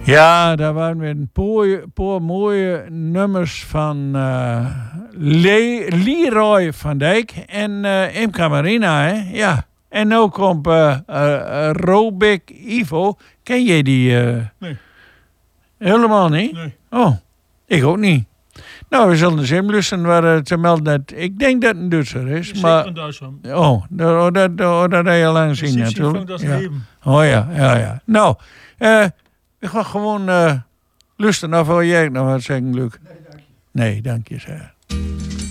Ja, daar waren weer een paar mooie nummers van Leroy van Dijk en Imca Marina, hè? Ja. En nu komt Robik Ivo. Ken jij die? Nee. Helemaal niet? Nee. Oh, ik ook niet. Nou, we zullen eens even luisteren waar te melden dat... Ik denk dat het een Duitser is, Zeker maar... in Duitsland. Oh, dat heb je lang zien natuurlijk. Dat Ja. leven. Oh ja. Nou, ik ga gewoon luisteren. Of wil jij nog wat zeggen, Luc? Nee, dank je. Nee, dank je, zeg.